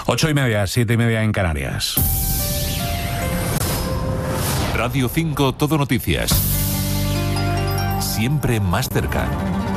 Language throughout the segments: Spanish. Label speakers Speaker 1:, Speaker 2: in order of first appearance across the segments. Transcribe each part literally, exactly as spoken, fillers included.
Speaker 1: Ocho y media, siete y media en Canarias.
Speaker 2: Radio cinco Todo Noticias. Siempre más cerca.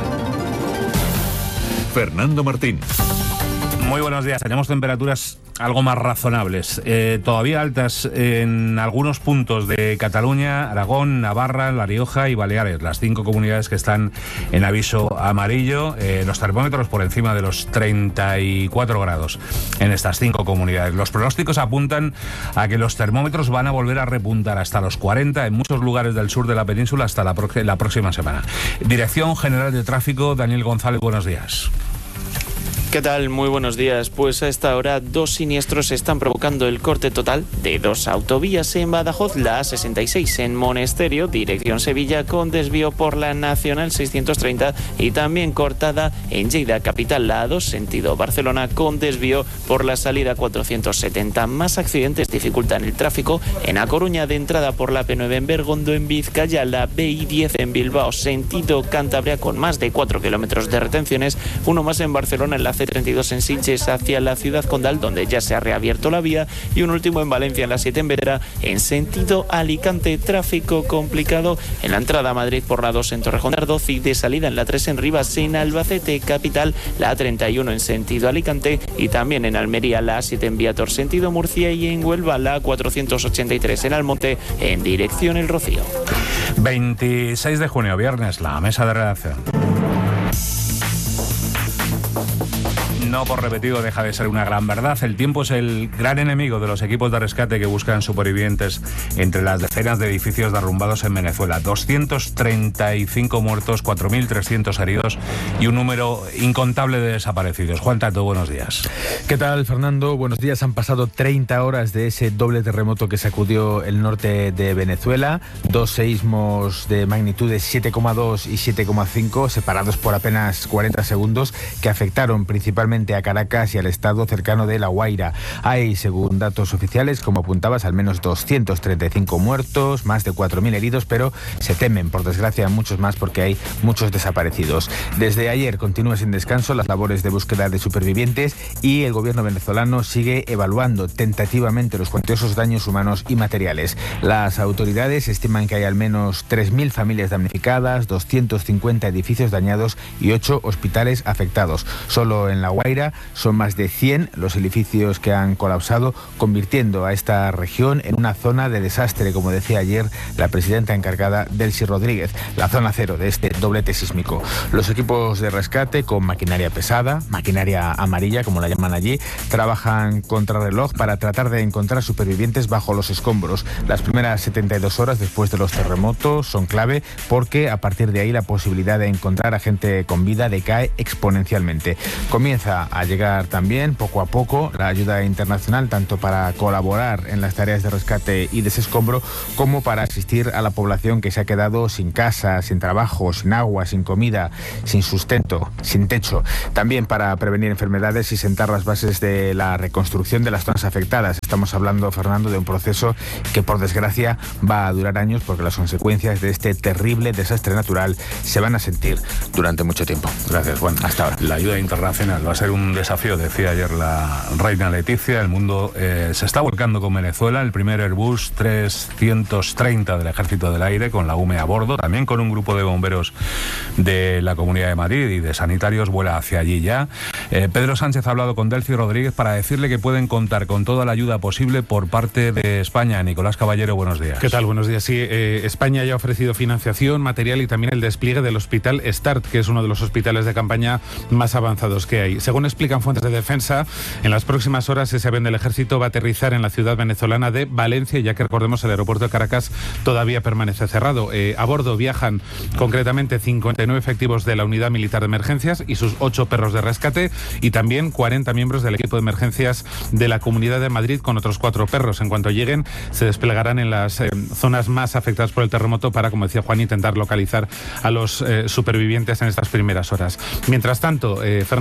Speaker 2: Fernando Martín.
Speaker 1: Muy buenos días. Tenemos temperaturas algo más razonables, eh, todavía altas en algunos puntos de Cataluña, Aragón, Navarra, La Rioja y Baleares, las cinco comunidades que están en aviso amarillo. Eh, los termómetros por encima de los treinta y cuatro grados en estas cinco comunidades. Los pronósticos apuntan a que los termómetros van a volver a repuntar hasta los cuarenta en muchos lugares del sur de la península hasta la, pro- la próxima semana. Dirección General de Tráfico, Daniel González, buenos días.
Speaker 3: ¿Qué tal? Muy buenos días. Pues a esta hora dos siniestros están provocando el corte total de dos autovías en Badajoz, la A sesenta y seis en Monesterio, dirección Sevilla, con desvío por la Nacional seiscientos treinta, y también cortada en Lleida capital, la A dos sentido Barcelona, con desvío por la salida cuatrocientos setenta. Más accidentes dificultan el tráfico en A Coruña, de entrada por la P nueve en Bergondo, en Vizcaya, la B I diez en Bilbao sentido Cantabria, con más de cuatro kilómetros de retenciones, uno más en Barcelona en la C treinta y dos en Sitges hacia la ciudad condal, donde ya se ha reabierto la vía, y un último en Valencia en la siete en Verera en sentido Alicante. Tráfico complicado en la entrada a Madrid por la dos en Torrejón de Ardoz, y de salida en la tres en Rivas, en Albacete capital, la A treinta y uno en sentido Alicante, y también en Almería la A siete en Viator sentido Murcia, y en Huelva la A cuatrocientos ochenta y tres en Almonte en dirección El Rocío.
Speaker 1: veintiséis de junio, viernes, la mesa de redacción. No por repetido deja de ser una gran verdad. El tiempo es el gran enemigo de los equipos de rescate que buscan supervivientes entre las decenas de edificios derrumbados en Venezuela. doscientos treinta y cinco muertos, cuatro mil trescientos heridos y un número incontable de desaparecidos. Juan Tato, buenos días.
Speaker 4: ¿Qué tal, Fernando? Buenos días. Han pasado treinta horas de ese doble terremoto que sacudió el norte de Venezuela. Dos seísmos de magnitudes siete coma dos y siete coma cinco, separados por apenas cuarenta segundos, que afectaron principalmente a Caracas y al estado cercano de La Guaira. Hay, según datos oficiales, como apuntabas, al menos doscientos treinta y cinco muertos, más de cuatro mil heridos, pero se temen, por desgracia, muchos más porque hay muchos desaparecidos. Desde ayer continúa sin descanso las labores de búsqueda de supervivientes, y el gobierno venezolano sigue evaluando tentativamente los cuantiosos daños humanos y materiales. Las autoridades estiman que hay al menos tres mil familias damnificadas, doscientos cincuenta edificios dañados y ocho hospitales afectados. Solo en La Guaira son más de cien los edificios que han colapsado, convirtiendo a esta región en una zona de desastre, como decía ayer la presidenta encargada, Delcy Rodríguez, la zona cero de este doblete sísmico. Los equipos de rescate, con maquinaria pesada, maquinaria amarilla, como la llaman allí, trabajan contrarreloj para tratar de encontrar supervivientes bajo los escombros. Las primeras setenta y dos horas después de los terremotos son clave, porque a partir de ahí la posibilidad de encontrar a gente con vida decae exponencialmente. Comienza a llegar también poco a poco la ayuda internacional, tanto para colaborar en las tareas de rescate y desescombro, como para asistir a la población que se ha quedado sin casa, sin trabajo, sin agua, sin comida, sin sustento, sin techo. También para prevenir enfermedades y sentar las bases de la reconstrucción de las zonas afectadas. Estamos hablando, Fernando, de un proceso que, por desgracia, va a durar años, porque las consecuencias de este terrible desastre natural se van a sentir durante mucho tiempo.
Speaker 1: Gracias, Juan.
Speaker 4: Hasta ahora.
Speaker 1: La ayuda internacional va a ser un desafío, decía ayer la reina Leticia. El mundo eh, se está volcando con Venezuela. El primer Airbus trescientos treinta del Ejército del Aire, con la U M E a bordo, también con un grupo de bomberos de la Comunidad de Madrid y de sanitarios, vuela hacia allí ya. Eh, Pedro Sánchez ha hablado con Delcy Rodríguez para decirle que pueden contar con toda la ayuda posible por parte de España. Nicolás Caballero, buenos días.
Speaker 5: ¿Qué tal? Buenos días. Sí, eh, España ya ha ofrecido financiación, material y también el despliegue del Hospital START, que es uno de los hospitales de campaña más avanzados que hay. Según explican fuentes de defensa, en las próximas horas ese avión del Ejército va a aterrizar en la ciudad venezolana de Valencia, ya que, recordemos, el aeropuerto de Caracas todavía permanece cerrado. Eh, a bordo viajan concretamente cincuenta y nueve efectivos de la Unidad Militar de Emergencias y sus ocho perros de rescate, y también cuarenta miembros del equipo de emergencias de la Comunidad de Madrid, con otros cuatro perros. En cuanto lleguen, se desplegarán en las eh, zonas más afectadas por el terremoto para, como decía Juan, intentar localizar a los eh, supervivientes en estas primeras horas. Mientras tanto, eh, Fernando, pues seguimos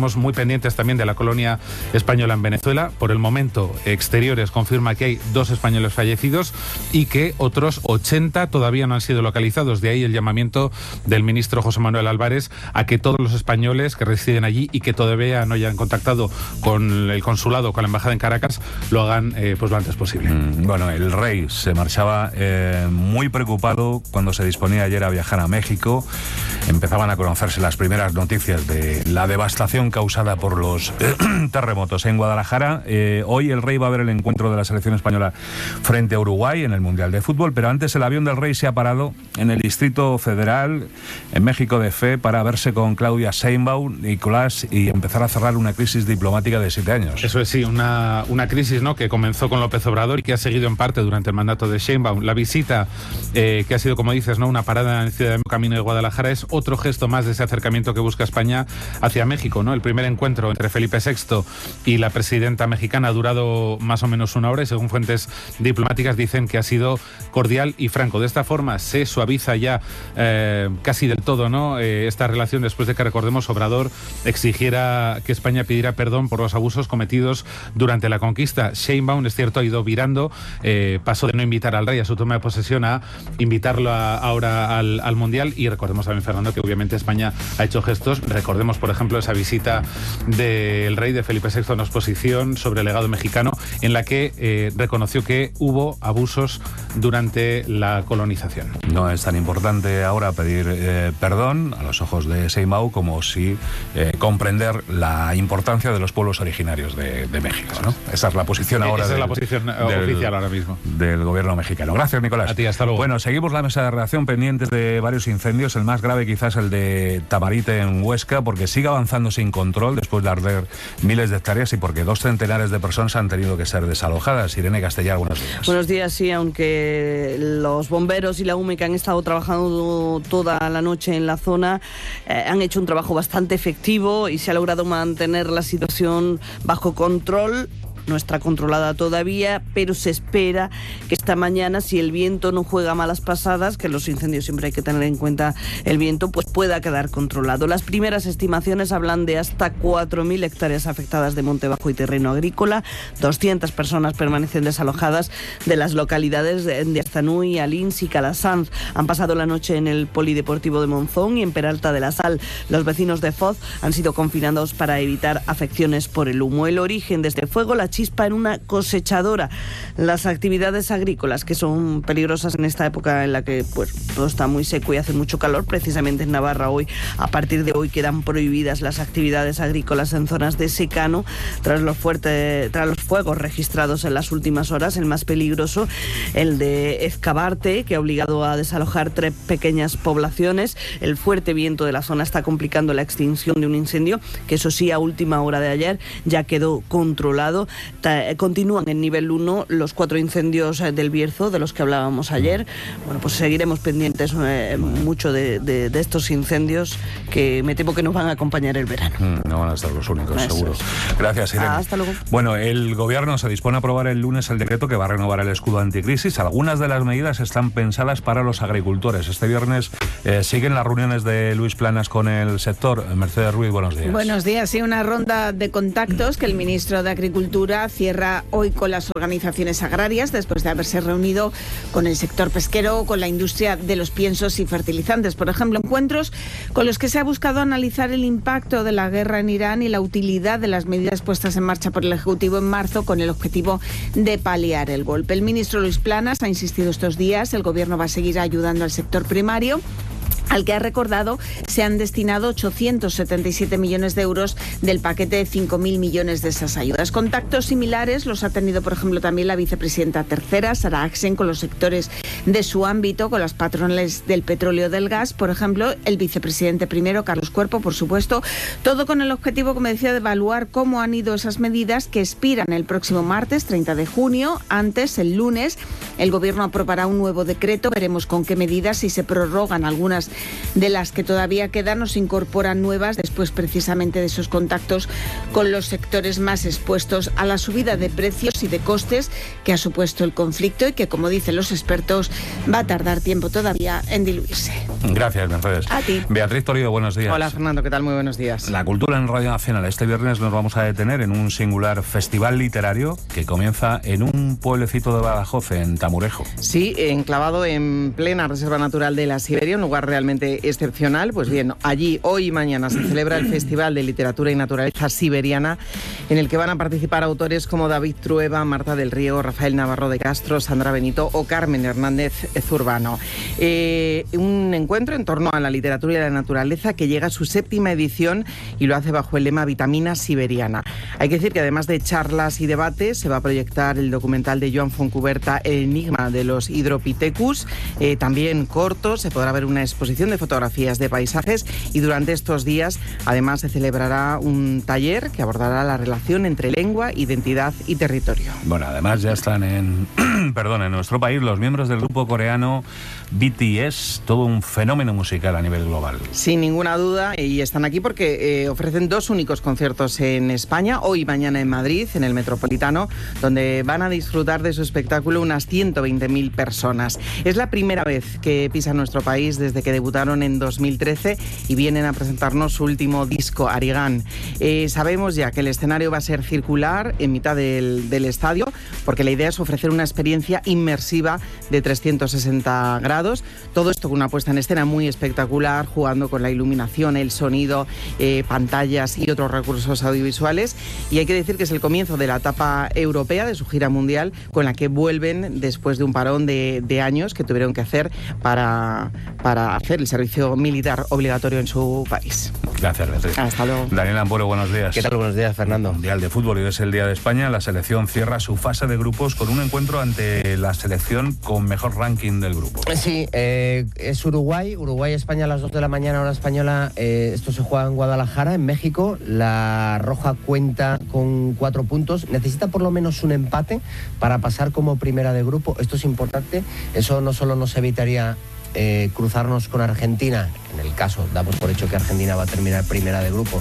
Speaker 5: Estaremos muy pendientes también de la colonia española en Venezuela. Por el momento, Exteriores confirma que hay dos españoles fallecidos y que otros ochenta todavía no han sido localizados. De ahí el llamamiento del ministro José Manuel Álvarez a que todos los españoles que residen allí y que todavía no hayan contactado con el consulado, con la embajada en Caracas, lo hagan eh, pues lo antes posible.
Speaker 1: Mm, bueno, el rey se marchaba eh, muy preocupado cuando se disponía ayer a viajar a México. Empezaban a conocerse las primeras noticias de la devastación causada por los eh, terremotos en Guadalajara. Eh, hoy el rey va a ver el encuentro de la selección española frente a Uruguay en el Mundial de Fútbol, pero antes el avión del rey se ha parado en el Distrito Federal, en México de Fe, para verse con Claudia Sheinbaum, Nicolás, y empezar a cerrar una crisis diplomática de siete años.
Speaker 5: Eso es, sí, una, una crisis, ¿no?, que comenzó con López Obrador y que ha seguido en parte durante el mandato de Sheinbaum. La visita, eh, que ha sido, como dices, ¿no?, una parada en el Ciudad de Camino de Guadalajara, es otro gesto más de ese acercamiento que busca España hacia México, ¿no? El primer encuentro entre Felipe sexto y la presidenta mexicana ha durado más o menos una hora y, según fuentes diplomáticas, dicen que ha sido cordial y franco. De esta forma se suaviza ya eh, casi del todo, ¿no?, eh, esta relación, después de que, recordemos, Obrador exigiera que España pidiera perdón por los abusos cometidos durante la conquista. Sheinbaum, es cierto, ha ido virando, eh, pasó de no invitar al rey a su toma de posesión a invitarlo a, ahora al, al Mundial. Y recordemos también, Fernando, que obviamente España ha hecho gestos. Recordemos, por ejemplo, esa visita del rey, de Felipe sexto, a una exposición sobre el legado mexicano, en la que eh, reconoció que hubo abusos durante la colonización.
Speaker 1: No es tan importante ahora pedir eh, perdón a los ojos de Sheinbaum como si eh, comprender la importancia de los pueblos originarios de, de México, ¿no? Esa es la posición ahora.
Speaker 5: Esa
Speaker 1: del,
Speaker 5: es la posición
Speaker 1: del,
Speaker 5: oficial ahora mismo
Speaker 1: del gobierno mexicano. Gracias, Nicolás.
Speaker 5: A ti, hasta luego.
Speaker 1: Bueno, seguimos la mesa de redacción pendientes de varios incendios. El más grave quizás el de Tamarite en Huesca, porque sigue avanzando sin control después de arder miles de hectáreas y porque dos centenares de personas han tenido que ser desalojadas. Irene Castellar, buenos días.
Speaker 6: Buenos días, sí, aunque los bomberos y la U M E, que han estado trabajando toda la noche en la zona, eh, han hecho un trabajo bastante efectivo y se ha logrado mantener la situación bajo control. No está controlada todavía, pero se espera que esta mañana, si el viento no juega malas pasadas, que los incendios siempre hay que tener en cuenta el viento, pues pueda quedar controlado. Las primeras estimaciones hablan de hasta cuatro mil hectáreas afectadas de monte bajo y terreno agrícola. doscientas personas permanecen desalojadas de las localidades de Aztanúi, Alins y Calasanz. Han pasado la noche en el Polideportivo de Monzón y en Peralta de la Sal. Los vecinos de Foz han sido confinados para evitar afecciones por el humo. El origen de este fuego, la chispa en una cosechadora. Las actividades agrícolas, que son peligrosas en esta época en la que pues todo está muy seco y hace mucho calor, precisamente en Navarra hoy, a partir de hoy, quedan prohibidas las actividades agrícolas en zonas de secano tras los fuertes, tras los fuegos registrados en las últimas horas. El más peligroso, el de Ezcabarte, que ha obligado a desalojar tres pequeñas poblaciones. El fuerte viento de la zona está complicando la extinción de un incendio que, eso sí, a última hora de ayer ya quedó controlado. Continúan en nivel uno los cuatro incendios del Bierzo, de los que hablábamos ayer. Bueno, pues seguiremos pendientes eh, mucho de, de, de estos incendios, que me temo que nos van a acompañar el verano.
Speaker 1: Mm, no van a estar los únicos,
Speaker 6: Eso
Speaker 1: seguro.
Speaker 6: es.
Speaker 1: Gracias, Irene.
Speaker 6: Ah, hasta luego.
Speaker 1: Bueno, el gobierno se dispone a aprobar el lunes el decreto que va a renovar el escudo anticrisis. Algunas de las medidas están pensadas para los agricultores. Este viernes eh, siguen las reuniones de Luis Planas con el sector. Mercedes Ruiz, buenos días.
Speaker 7: Buenos días. Sí, una ronda de contactos que el ministro de Agricultura cierra hoy con las organizaciones agrarias, después de haberse reunido con el sector pesquero, con la industria de los piensos y fertilizantes. Por ejemplo, encuentros con los que se ha buscado analizar el impacto de la guerra en Irán y la utilidad de las medidas puestas en marcha por el Ejecutivo en marzo, con el objetivo de paliar el golpe. El ministro Luis Planas ha insistido estos días, el gobierno va a seguir ayudando al sector primario, al que ha recordado se han destinado ochocientos setenta y siete millones de euros del paquete de cinco mil millones de esas ayudas. Contactos similares los ha tenido, por ejemplo, también la vicepresidenta tercera, Sara Axen, con los sectores de su ámbito, con las patronales del petróleo y del gas, por ejemplo, el vicepresidente primero, Carlos Cuerpo, por supuesto, todo con el objetivo, como decía, de evaluar cómo han ido esas medidas que expiran el próximo martes, treinta de junio. Antes, el lunes, el gobierno aprobará un nuevo decreto, veremos con qué medidas, si se prorrogan algunas de las que todavía quedan o se incorporan nuevas después precisamente de esos contactos con los sectores más expuestos a la subida de precios y de costes que ha supuesto el conflicto y que, como dicen los expertos, va a tardar tiempo todavía en diluirse.
Speaker 1: Gracias, Mercedes.
Speaker 7: A ti.
Speaker 1: Beatriz Toledo, buenos días.
Speaker 8: Hola, Fernando, ¿qué tal? Muy buenos días.
Speaker 1: La cultura en Radio Nacional. Este viernes nos vamos a detener en un singular festival literario que comienza en un pueblecito de Badajoz, en Tamurejo.
Speaker 8: Sí, enclavado en plena Reserva Natural de la Siberia, un lugar realmente excepcional. Pues bien, allí hoy y mañana se celebra el Festival de Literatura y Naturaleza Siberiana, en el que van a participar autores como David Trueba, Marta del Río, Rafael Navarro de Castro, Sandra Benito o Carmen Hernández Zurbano. Eh, un encuentro en torno a la literatura y la naturaleza que llega a su séptima edición y lo hace bajo el lema Vitamina Siberiana. Hay que decir que además de charlas y debates, se va a proyectar el documental de Joan Foncuberta, El enigma de los Hydropithecus, eh, también cortos, se podrá ver una exposición de fotografías de paisajes y durante estos días además se celebrará un taller que abordará la relación entre lengua, identidad y territorio.
Speaker 1: Bueno, además ya están en, perdón, en nuestro país los miembros del grupo coreano B T S, todo un fenómeno musical a nivel global.
Speaker 8: Sin ninguna duda, y están aquí porque eh, ofrecen dos únicos conciertos en España, hoy y mañana en Madrid, en el Metropolitano, donde van a disfrutar de su espectáculo unas ciento veinte mil personas. Es la primera vez que pisan nuestro país desde que debutaron en dos mil trece y vienen a presentarnos su último disco, Arigán. Eh, sabemos ya que el escenario va a ser circular en mitad del, del estadio, porque la idea es ofrecer una experiencia inmersiva de trescientos sesenta grados. Todo esto con una puesta en escena muy espectacular, jugando con la iluminación, el sonido, eh, pantallas y otros recursos audiovisuales. Y hay que decir que es el comienzo de la etapa europea de su gira mundial, con la que vuelven después de un parón de, de años que tuvieron que hacer para, para hacer el servicio militar obligatorio en su país.
Speaker 1: Gracias, Beatriz.
Speaker 8: Hasta luego.
Speaker 1: Daniel Ampuero, buenos días.
Speaker 9: ¿Qué tal? Buenos días, Fernando.
Speaker 1: Mundial de Fútbol, y hoy es el Día de España. La selección cierra su fase de grupos con un encuentro ante la selección con mejor ranking del grupo.
Speaker 9: Sí, eh, es Uruguay, Uruguay-España a las dos de la mañana, hora española. Eh, esto se juega en Guadalajara, en México. La Roja cuenta con cuatro puntos. Necesita por lo menos un empate para pasar como primera de grupo. Esto es importante. Eso no solo nos evitaría Eh, cruzarnos con Argentina, en el caso, damos por hecho que Argentina va a terminar primera de grupo,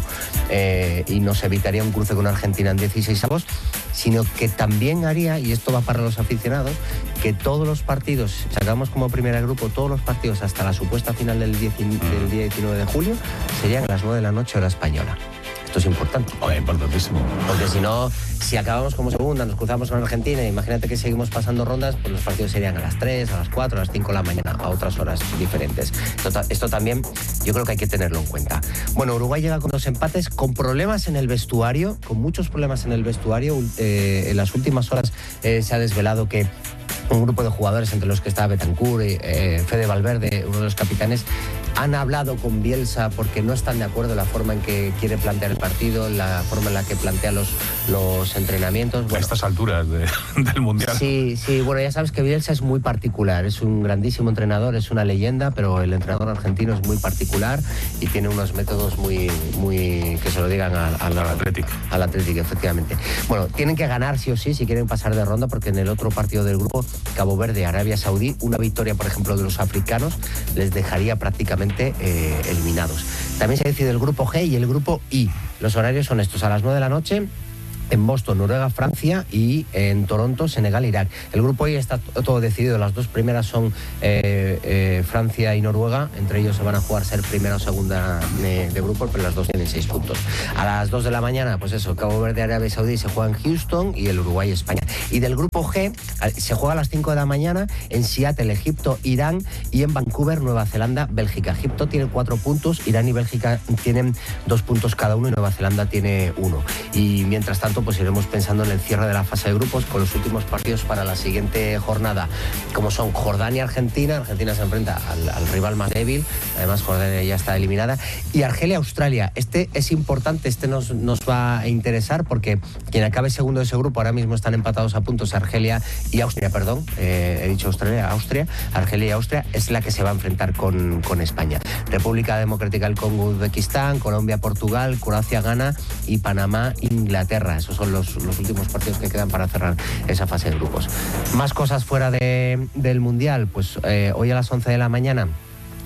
Speaker 9: eh, y nos evitaría un cruce con Argentina en dieciseisavos, sino que también haría, y esto va para los aficionados, que todos los partidos, sacamos como primera de grupo, todos los partidos hasta la supuesta final del, diez, del día diecinueve de julio, serían a las nueve de la noche hora española. Esto es importante.
Speaker 1: Oh, importantísimo.
Speaker 9: Porque si no, si acabamos como segunda, nos cruzamos con Argentina, imagínate que seguimos pasando rondas, pues los partidos serían a las tres, a las cuatro, a las cinco de la mañana, a otras horas diferentes. Esto, esto también yo creo que hay que tenerlo en cuenta. Bueno, Uruguay llega con dos empates, con problemas en el vestuario, con muchos problemas en el vestuario. Eh, en las últimas horas eh, se ha desvelado que un grupo de jugadores, entre los que está Bentancur y eh, Fede Valverde, uno de los capitanes, han hablado con Bielsa porque no están de acuerdo en la forma en que quiere plantear el partido, en la forma en la que plantea los, los entrenamientos.
Speaker 1: Bueno, a estas alturas de, del Mundial.
Speaker 9: Sí, sí, bueno, ya sabes que Bielsa es muy particular, es un grandísimo entrenador, es una leyenda, pero el entrenador argentino es muy particular y tiene unos métodos muy, muy que se lo digan al, al,
Speaker 1: al Athletic.
Speaker 9: Al Athletic, efectivamente. Bueno, tienen que ganar sí o sí si quieren pasar de ronda, porque en el otro partido del grupo, Cabo Verde, Arabia Saudí, una victoria, por ejemplo, de los africanos les dejaría prácticamente eh, eliminados. También se decide el grupo G y el grupo I. Los horarios son estos: a las nueve de la noche en Boston, Noruega, Francia, y en Toronto, Senegal, Irak. El grupo I está todo decidido. Las dos primeras son eh, eh, Francia y Noruega. Entre ellos se van a jugar ser primera o segunda de, de grupo, pero las dos tienen seis puntos. A las dos de la mañana, pues eso, Cabo Verde, Arabia Saudí se juega en Houston, y el Uruguay, España. Y del grupo G se juega a las cinco de la mañana en Seattle, Egipto, Irán, y en Vancouver, Nueva Zelanda, Bélgica. Egipto tiene cuatro puntos, Irán y Bélgica tienen dos puntos cada uno, y Nueva Zelanda tiene uno. Y mientras tanto, pues iremos pensando en el cierre de la fase de grupos con los últimos partidos para la siguiente jornada, como son Jordania-Argentina. Argentina se enfrenta al, al rival más débil, además Jordania ya está eliminada, y Argelia-Australia. Este es importante, este nos, nos va a interesar, porque quien acabe segundo de ese grupo, ahora mismo están empatados a puntos Argelia y Austria, perdón, eh, he dicho Australia, Austria, Argelia y Austria es la que se va a enfrentar con, con España. República Democrática del Congo, Uzbekistán, Colombia, Portugal, Croacia, Ghana, y Panamá, Inglaterra. Esos son los, los últimos partidos que quedan para cerrar esa fase de grupos. Más cosas fuera de, del Mundial, pues eh, hoy a las once de la mañana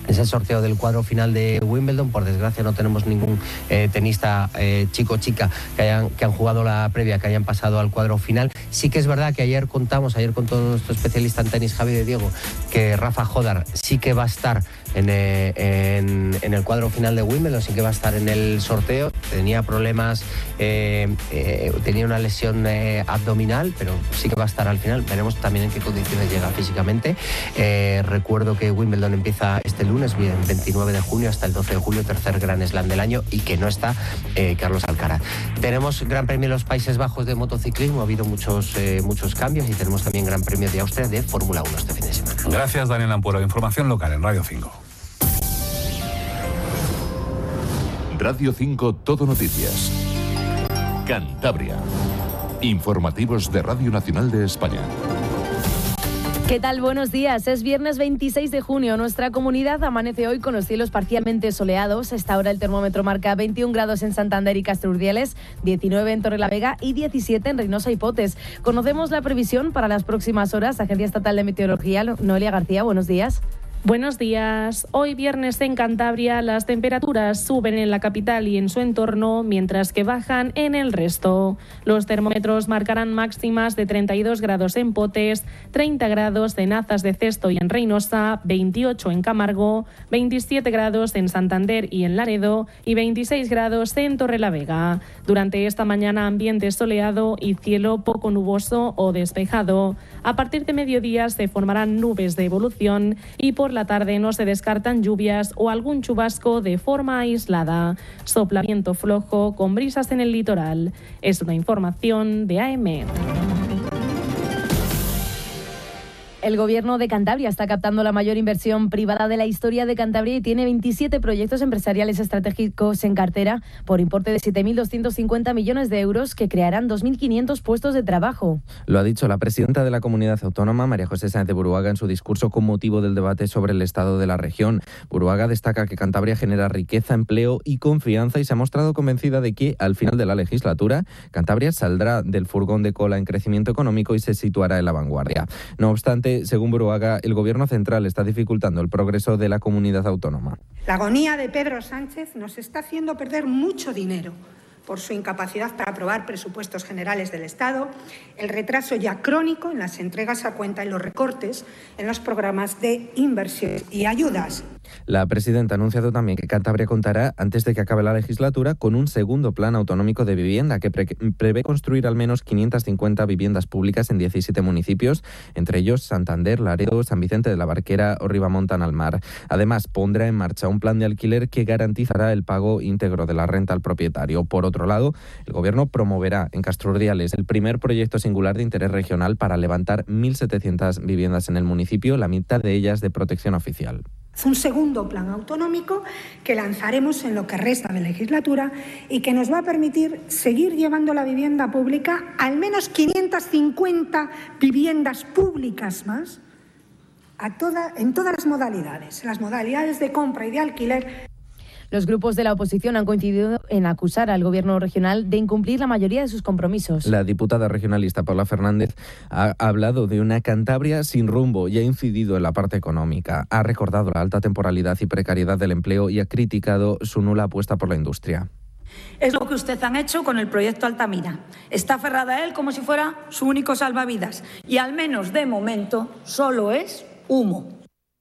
Speaker 9: Es el sorteo del cuadro final de Wimbledon. Por desgracia no tenemos ningún eh, tenista eh, chico o chica que hayan que han jugado la previa, que hayan pasado al cuadro final. Sí que es verdad que ayer contamos, ayer contó nuestro especialista en tenis Javi de Diego, que Rafa Jodar sí que va a estar en, eh, en, en el cuadro final de Wimbledon, sí que va a estar en el sorteo. Tenía problemas, eh, eh, tenía una lesión eh, abdominal, pero sí que va a estar al final. Veremos también en qué condiciones llega físicamente. Eh, recuerdo que Wimbledon empieza este lunes, bien, veintinueve de junio hasta el doce de julio, tercer Gran Slam del año, y que no está eh, Carlos Alcaraz. Tenemos Gran Premio de los Países Bajos de motociclismo, ha habido muchos, eh, muchos cambios, y tenemos también Gran Premio de Austria de Fórmula uno este fin de semana.
Speaker 1: Gracias, Daniel Ampuero. Información local en Radio cinco.
Speaker 2: Radio cinco Todo Noticias. Cantabria. Informativos de Radio Nacional de España.
Speaker 10: ¿Qué tal? Buenos días. Es viernes veintiséis de junio. Nuestra comunidad amanece hoy con los cielos parcialmente soleados. A esta hora el termómetro marca veintiún grados en Santander y Castro Urdiales, diecinueve en Torrelavega y diecisiete en Reynosa y Potes. Conocemos la previsión para las próximas horas. Agencia Estatal de Meteorología, Noelia García, buenos días.
Speaker 11: Buenos días. Hoy viernes en Cantabria las temperaturas suben en la capital y en su entorno, mientras que bajan en el resto. Los termómetros marcarán máximas de treinta y dos grados en Potes, treinta grados en Azas de Cesto y en Reynosa, veintiocho en Camargo, veintisiete grados en Santander y en Laredo y veintiséis grados en Torrelavega. Durante esta mañana ambiente soleado y cielo poco nuboso o despejado. A partir de mediodía se formarán nubes de evolución y por la tarde no se descartan lluvias o algún chubasco de forma aislada. Sopla viento flojo con brisas en el litoral. Es una información de A M.
Speaker 10: El Gobierno de Cantabria está captando la mayor inversión privada de la historia de Cantabria y tiene veintisiete proyectos empresariales estratégicos en cartera por importe de siete mil doscientos cincuenta millones de euros que crearán dos mil quinientos puestos de trabajo.
Speaker 12: Lo ha dicho la presidenta de la Comunidad Autónoma, María José Sáenz de Buruaga, en su discurso con motivo del debate sobre el estado de la región. Buruaga destaca que Cantabria genera riqueza, empleo y confianza y se ha mostrado convencida de que, al final de la legislatura, Cantabria saldrá del furgón de cola en crecimiento económico y se situará en la vanguardia. No obstante, según Buruaga, el Gobierno central está dificultando el progreso de la comunidad autónoma.
Speaker 13: La agonía de Pedro Sánchez nos está haciendo perder mucho dinero por su incapacidad para aprobar presupuestos generales del Estado, el retraso ya crónico en las entregas a cuenta y los recortes en los programas de inversión y ayudas.
Speaker 12: La presidenta ha anunciado también que Cantabria contará, antes de que acabe la legislatura, con un segundo plan autonómico de vivienda que pre- prevé construir al menos quinientas cincuenta viviendas públicas en diecisiete municipios, entre ellos Santander, Laredo, San Vicente de la Barquera o Ribamontan al Mar. Además, pondrá en marcha un plan de alquiler que garantizará el pago íntegro de la renta al propietario. Por otro lado, el Gobierno promoverá en Castro Urdiales el primer proyecto singular de interés regional para levantar mil setecientas viviendas en el municipio, la mitad de ellas de protección oficial.
Speaker 13: Es un segundo plan autonómico que lanzaremos en lo que resta de legislatura y que nos va a permitir seguir llevando la vivienda pública, al menos quinientas cincuenta viviendas públicas más, a toda, en todas las modalidades, las modalidades de compra y de alquiler.
Speaker 10: Los grupos de la oposición han coincidido en acusar al Gobierno regional de incumplir la mayoría de sus compromisos.
Speaker 12: La diputada regionalista Paula Fernández ha hablado de una Cantabria sin rumbo y ha incidido en la parte económica. Ha recordado la alta temporalidad y precariedad del empleo y ha criticado su nula apuesta por la industria.
Speaker 14: Es lo que ustedes han hecho con el proyecto Altamira. Está aferrada a él como si fuera su único salvavidas. Y al menos de momento solo es humo.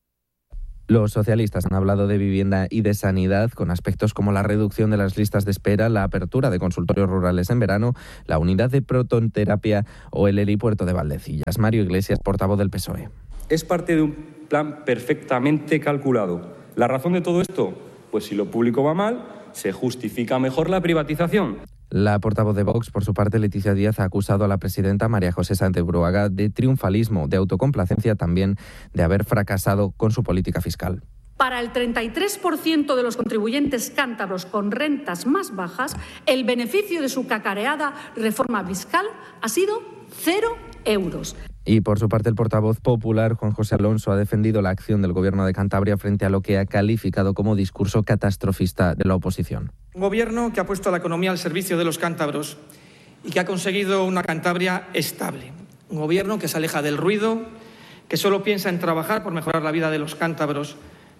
Speaker 12: Los socialistas han hablado de vivienda y de sanidad, con aspectos como la reducción de las listas de espera, la apertura de consultorios rurales en verano, la unidad de protonterapia o el helipuerto de Valdecillas. Mario Iglesias, portavoz del P S O E.
Speaker 15: Es parte de un plan perfectamente calculado. ¿La razón de todo esto? Pues si lo público va mal, se justifica mejor la privatización.
Speaker 12: La portavoz de Vox, por su parte, Leticia Díaz, ha acusado a la presidenta María José Sáenz de Buruaga de triunfalismo, de autocomplacencia, también de haber fracasado con su política fiscal.
Speaker 16: Para el treinta y tres por ciento de los contribuyentes cántabros con rentas más bajas, el beneficio de su cacareada reforma fiscal ha sido cero euros.
Speaker 12: Y por su parte, el portavoz popular, Juan José Alonso, ha defendido la acción del Gobierno de Cantabria frente a lo que ha calificado como discurso catastrofista de la oposición.
Speaker 17: Un gobierno que ha puesto la economía al servicio de los cántabros y que ha conseguido una Cantabria estable. Un gobierno que se aleja del ruido, que solo piensa en trabajar por mejorar la vida de los cántabros,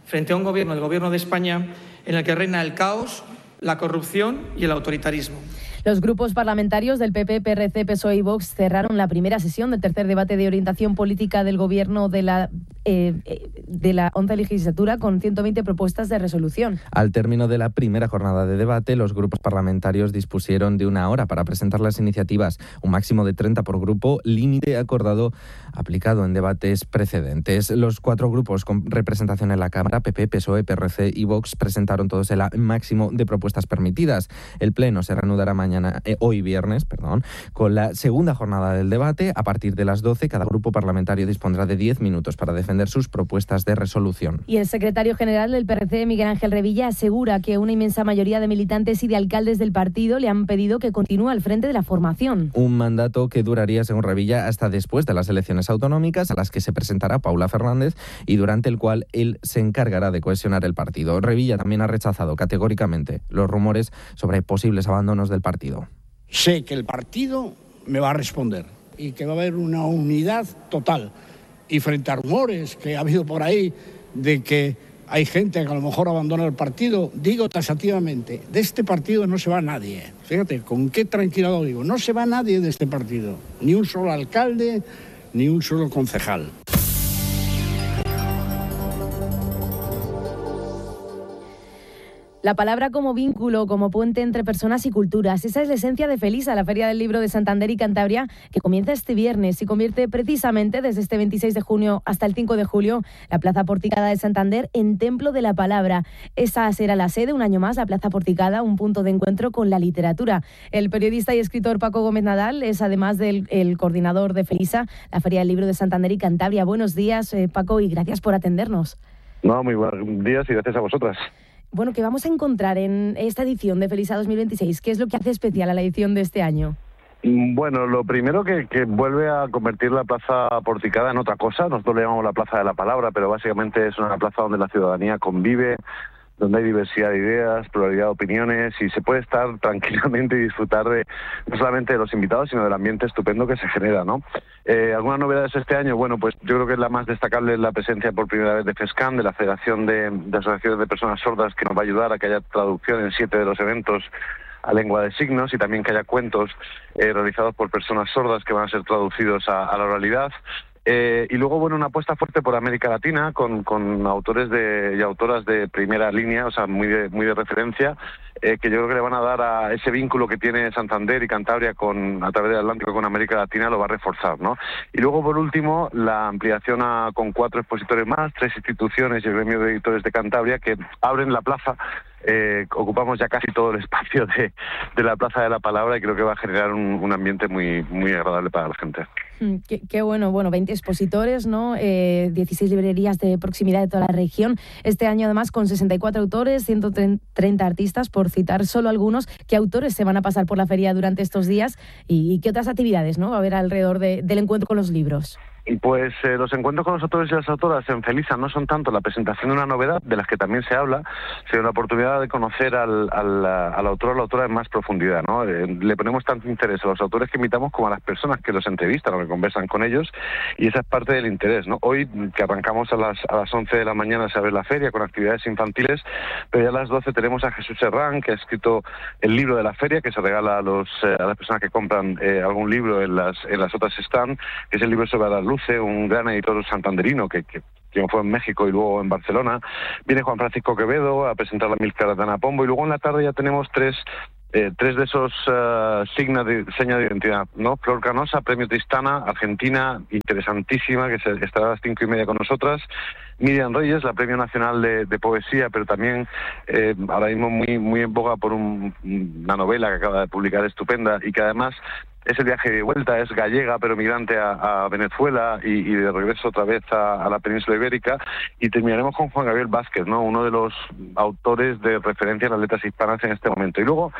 Speaker 17: frente a un gobierno, el Gobierno de España, en el que reina el caos, la corrupción y el autoritarismo.
Speaker 10: Los grupos parlamentarios del P P, P R C, P S O E y Vox cerraron la primera sesión del tercer debate de orientación política del Gobierno de la, eh, de la once legislatura con ciento veinte propuestas de resolución.
Speaker 12: Al término de la primera jornada de debate, los grupos parlamentarios dispusieron de una hora para presentar las iniciativas, un máximo de treinta por grupo, límite acordado aplicado en debates precedentes. Los cuatro grupos con representación en la Cámara, P P, P S O E, P R C y Vox, presentaron todos el máximo de propuestas permitidas. El Pleno se reanudará mañana Mañana, eh, hoy viernes, perdón, con la segunda jornada del debate. A partir de las doce, cada grupo parlamentario dispondrá de diez minutos para defender sus propuestas de resolución.
Speaker 10: Y el secretario general del P R C, Miguel Ángel Revilla, asegura que una inmensa mayoría de militantes y de alcaldes del partido le han pedido que continúe al frente de la formación.
Speaker 12: Un mandato que duraría, según Revilla, hasta después de las elecciones autonómicas, a las que se presentará Paula Fernández y durante el cual él se encargará de cohesionar el partido. Revilla también ha rechazado categóricamente los rumores sobre posibles abandonos del partido.
Speaker 18: Sé que el partido me va a responder y que va a haber una unidad total. Y frente a rumores que ha habido por ahí de que hay gente que a lo mejor abandona el partido, digo taxativamente, de este partido no se va nadie. Fíjate, con qué tranquilidad lo digo, no se va nadie de este partido. Ni un solo alcalde, ni un solo concejal.
Speaker 10: La palabra como vínculo, como puente entre personas y culturas. Esa es la esencia de Felisa, la Feria del Libro de Santander y Cantabria, que comienza este viernes y convierte precisamente desde este veintiséis de junio hasta el cinco de julio la Plaza Porticada de Santander en Templo de la Palabra. Esa será la sede, un año más, la Plaza Porticada, un punto de encuentro con la literatura. El periodista y escritor Paco Gómez Nadal es además del el coordinador de Felisa, la Feria del Libro de Santander y Cantabria. Buenos días, eh, Paco, y gracias por atendernos.
Speaker 19: No, muy buenos días y gracias a vosotras.
Speaker 10: Bueno, ¿qué vamos a encontrar en esta edición de Felisa dos mil veintiséis? ¿Qué es lo que hace especial a la edición de este año?
Speaker 19: Bueno, lo primero que, que vuelve a convertir la Plaza Porticada en otra cosa. Nosotros le llamamos la Plaza de la Palabra, pero básicamente es una plaza donde la ciudadanía convive, donde hay diversidad de ideas, pluralidad de opiniones y se puede estar tranquilamente y disfrutar de no solamente de los invitados, sino del ambiente estupendo que se genera, ¿no? Eh, ¿Algunas novedades este año? Bueno, pues yo creo que la más destacable es la presencia por primera vez de FESCAN, de la Federación de, de Asociaciones de Personas Sordas, que nos va a ayudar a que haya traducción en siete de los eventos a lengua de signos y también que haya cuentos eh, realizados por personas sordas que van a ser traducidos a, a la oralidad. Eh, y luego, bueno, una apuesta fuerte por América Latina con, con autores de, y autoras de primera línea, o sea, muy de, muy de referencia, eh, que yo creo que le van a dar a ese vínculo que tiene Santander y Cantabria con a través del Atlántico con América Latina, lo va a reforzar, ¿no? Y luego, por último, la ampliación a, con cuatro expositores más, tres instituciones y el gremio de editores de Cantabria que abren la plaza. Eh, ocupamos ya casi todo el espacio de, de la Plaza de la Palabra y creo que va a generar un, un ambiente muy, muy agradable para la gente.
Speaker 10: Qué, qué bueno, bueno, veinte expositores, ¿no? Eh, dieciséis librerías de proximidad de toda la región. Este año, además, con sesenta y cuatro autores, ciento treinta artistas, por citar solo algunos. ¿Qué autores se van a pasar por la feria durante estos días? ¿Y, y qué otras actividades, ¿no?, va a haber alrededor de, del encuentro con los libros?
Speaker 19: Pues eh, los encuentros con los autores y las autoras en Felisa no son tanto la presentación de una novedad, de las que también se habla, sino la oportunidad de conocer al, al, al autor o la autora en más profundidad, ¿no? Eh, le ponemos tanto interés a los autores que invitamos como a las personas que los entrevistan o que conversan con ellos, y esa es parte del interés, ¿no? Hoy, que arrancamos a las, a las once de la mañana, se abre la feria con actividades infantiles, pero ya a las doce tenemos a Jesús Serrán, que ha escrito el libro de la feria, que se regala a, los, eh, a las personas que compran eh, algún libro en las, en las otras stand, que es el libro sobre la luz, un gran editor santanderino que, que triunfó en México y luego en Barcelona. Viene Juan Francisco Quevedo a presentar la Milcar de Ana Pombo y luego en la tarde ya tenemos tres eh, tres de esos uh, signos de señas de identidad, ¿no? Flor Canosa, Premio Tristana, argentina, interesantísima, que se, estará a las cinco y media con nosotras. Miriam Reyes, la Premio Nacional de, de Poesía, pero también eh, ahora mismo muy muy en boga por un, una novela que acaba de publicar estupenda y que además es el viaje de vuelta, es gallega pero migrante a, a Venezuela y, y de regreso otra vez a, a la península ibérica, y terminaremos con Juan Gabriel Vázquez, ¿no?, uno de los autores de referencia en las letras hispanas en este momento. Y luego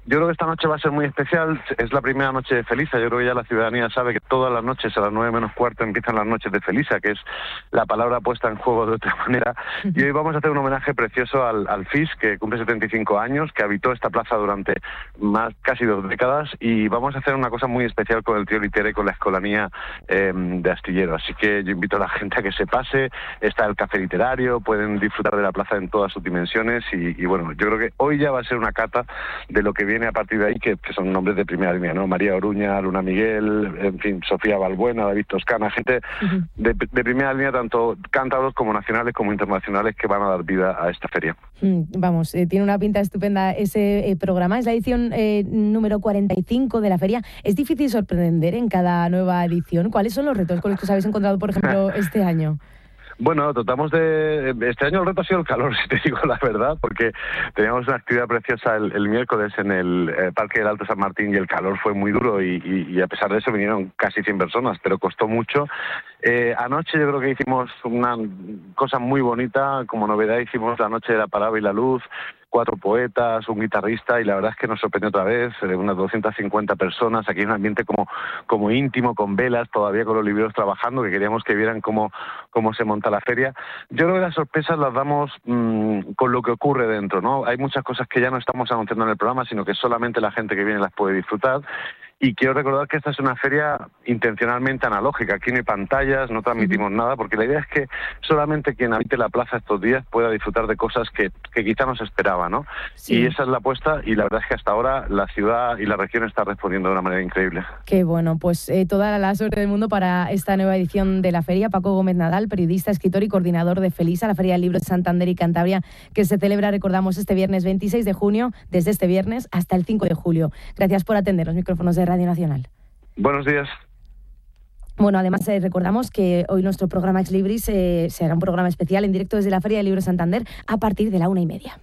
Speaker 19: Yo creo que esta noche va a ser muy especial, es la primera noche de Felisa, yo creo que ya la ciudadanía sabe que todas las noches a las nueve menos cuarto empiezan las noches de Felisa, que es la palabra puesta en juego de otra manera, y hoy vamos a hacer un homenaje precioso al, al F I S, que cumple setenta y cinco años, que habitó esta plaza durante más casi dos décadas, y vamos a hacer una cosa muy especial con el tío Litera y con la escolanía eh, de Astillero, así que yo invito a la gente a que se pase, está el café literario, pueden disfrutar de la plaza en todas sus dimensiones, y, y bueno, yo creo que hoy ya va a ser una cata de lo que viene a partir de ahí, que, que son nombres de primera línea, ¿no? María Oruña, Luna Miguel, en fin, Sofía Balbuena, David Toscana, gente uh-huh. de, de primera línea, tanto cántabros como nacionales como internacionales, que van a dar vida a esta feria.
Speaker 10: Mm, vamos, eh, tiene una pinta estupenda ese eh, programa. Es la edición eh, número cuarenta y cinco de la feria. ¿Es difícil sorprender en cada nueva edición? ¿Cuáles son los retos con los que os habéis encontrado, por ejemplo, este año?
Speaker 19: Bueno, tratamos de... Este año el reto ha sido el calor, si te digo la verdad, porque teníamos una actividad preciosa el, el miércoles en el eh, Parque del Alto San Martín, y el calor fue muy duro, y, y, y a pesar de eso vinieron casi cien personas, pero costó mucho. Eh, anoche yo creo que hicimos una cosa muy bonita, como novedad hicimos la noche de la palabra y la luz, cuatro poetas, un guitarrista, y la verdad es que nos sorprendió otra vez, eh, unas doscientas cincuenta personas, aquí en un ambiente como, como íntimo, con velas, todavía con los libreros trabajando, que queríamos que vieran cómo, cómo se monta la feria. Yo creo que las sorpresas las damos mmm, con lo que ocurre dentro, ¿no? Hay muchas cosas que ya no estamos anunciando en el programa, sino que solamente la gente que viene las puede disfrutar. Y quiero recordar que esta es una feria intencionalmente analógica. Aquí no hay pantallas, no transmitimos nada, porque la idea es que solamente quien habite la plaza estos días pueda disfrutar de cosas que, que quizá no se esperaba, ¿no? Sí. Y esa es la apuesta, y la verdad es que hasta ahora la ciudad y la región está respondiendo de una manera increíble.
Speaker 10: Qué bueno, pues eh, toda la suerte del mundo para esta nueva edición de la feria. Paco Gómez Nadal, periodista, escritor y coordinador de Felisa, la Feria del Libro de Santander y Cantabria, que se celebra, recordamos, este viernes veintiséis de junio, desde este viernes hasta el cinco de julio. Gracias por atender los micrófonos de Radio Nacional.
Speaker 19: Buenos días.
Speaker 10: Bueno, además eh, recordamos que hoy nuestro programa Ex Libris eh, será un programa especial en directo desde la Feria del Libro de Santander a partir de la una y media.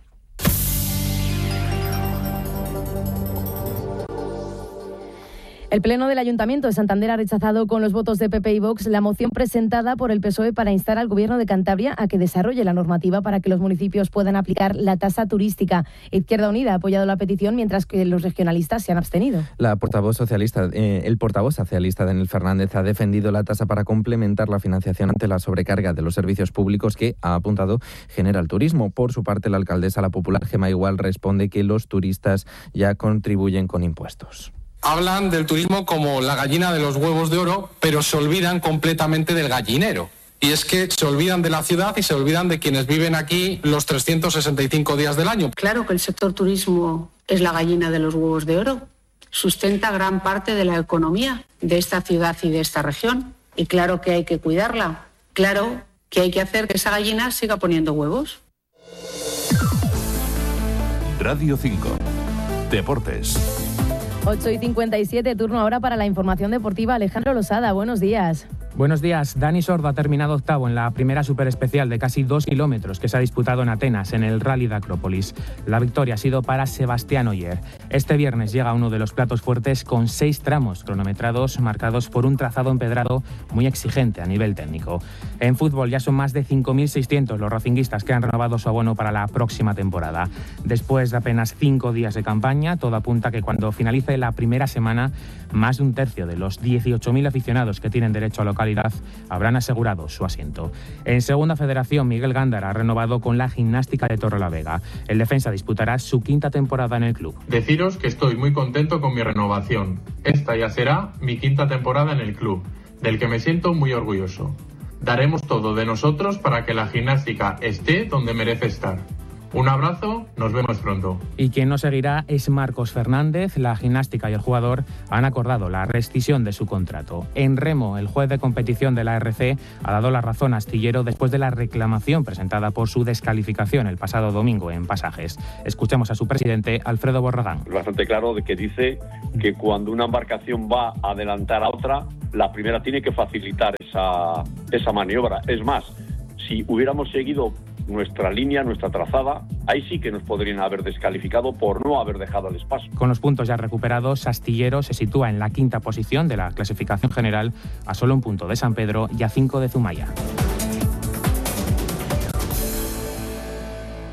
Speaker 10: El Pleno del Ayuntamiento de Santander ha rechazado con los votos de P P y Vox la moción presentada por el P S O E para instar al Gobierno de Cantabria a que desarrolle la normativa para que los municipios puedan aplicar la tasa turística. Izquierda Unida ha apoyado la petición, mientras que los regionalistas se han abstenido.
Speaker 12: La portavoz socialista, eh, el portavoz socialista Daniel Fernández ha defendido la tasa para complementar la financiación ante la sobrecarga de los servicios públicos que, ha apuntado, genera el turismo. Por su parte, la alcaldesa La Popular, Gemma Igual, responde que los turistas ya contribuyen con impuestos.
Speaker 20: Hablan del turismo como la gallina de los huevos de oro, pero se olvidan completamente del gallinero. Y es que se olvidan de la ciudad y se olvidan de quienes viven aquí los trescientos sesenta y cinco días del año.
Speaker 21: Claro que el sector turismo es la gallina de los huevos de oro. Sustenta gran parte de la economía de esta ciudad y de esta región. Y claro que hay que cuidarla. Claro que hay que hacer que esa gallina siga poniendo huevos.
Speaker 2: Radio cinco. Deportes.
Speaker 10: ocho y cincuenta y siete, turno ahora para la información deportiva. Alejandro Losada, buenos días.
Speaker 22: Buenos días. Dani Sordo ha terminado octavo en la primera superespecial de casi dos kilómetros que se ha disputado en Atenas, en el Rally de Acrópolis. La victoria ha sido para Sebastián Oyer. Este viernes llega uno de los platos fuertes con seis tramos cronometrados marcados por un trazado empedrado muy exigente a nivel técnico. En fútbol ya son más de cinco mil seiscientos los racinguistas que han renovado su abono para la próxima temporada. Después de apenas cinco días de campaña, todo apunta que cuando finalice la primera semana, más de un tercio de los dieciocho mil aficionados que tienen derecho a local habrán asegurado su asiento. En Segunda Federación, Miguel Gándara ha renovado con la Gimnástica de Torrelavega. El defensa disputará su quinta temporada en el club.
Speaker 23: Deciros que estoy muy contento con mi renovación. Esta ya será mi quinta temporada en el club, del que me siento muy orgulloso. Daremos todo de nosotros para que la gimnástica esté donde merece estar. Un abrazo, nos vemos pronto.
Speaker 22: Y quien no seguirá es Marcos Fernández. La Gimnástica y el jugador han acordado la rescisión de su contrato. En remo, el juez de competición de la R C ha dado la razón a Astillero después de la reclamación presentada por su descalificación el pasado domingo en Pasajes. Escuchemos a su presidente, Alfredo Borragán.
Speaker 24: Es bastante claro de que dice que cuando una embarcación va a adelantar a otra, la primera tiene que facilitar esa, esa maniobra. Es más, si hubiéramos seguido nuestra línea, nuestra trazada, ahí sí que nos podrían haber descalificado por no haber dejado el espacio.
Speaker 22: Con los puntos ya recuperados, Astillero se sitúa en la quinta posición de la clasificación general, a solo un punto de San Pedro y a cinco de Zumaya.